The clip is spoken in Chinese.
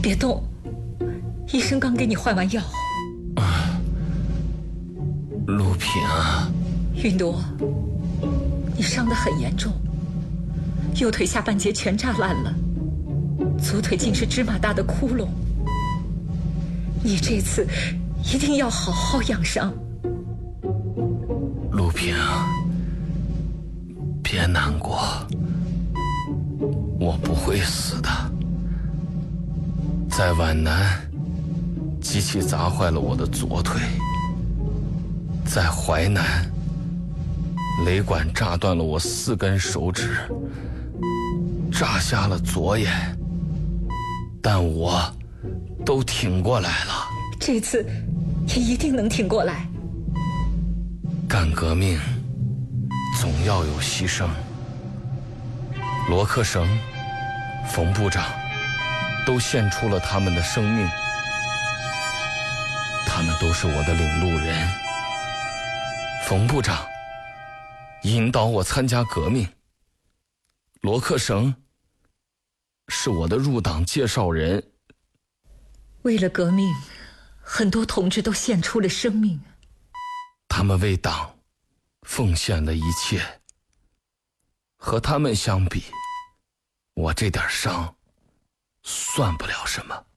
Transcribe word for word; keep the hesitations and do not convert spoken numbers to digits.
别动，医生刚给你换完药。 啊，陆平啊， 云朵，你伤得很严重，右腿下半截全炸烂了，左腿竟是芝麻大的窟窿。你这次一定要好好养伤。 陆平，别难过，我不会死的。在皖南，机器砸坏了我的左腿；在淮南，雷管炸断了我四根手指，炸瞎了左眼，但我都挺过来了。 这次也一定能挺过来。 干革命总要有牺牲。罗克省、冯部长都献出了他们的生命，他们都是我的领路人。冯部长引导我参加革命，罗克省是我的入党介绍人。 为了革命，很多同志都献出了生命。 他们为党奉献了一切，和他们相比，我这点伤算不了什么。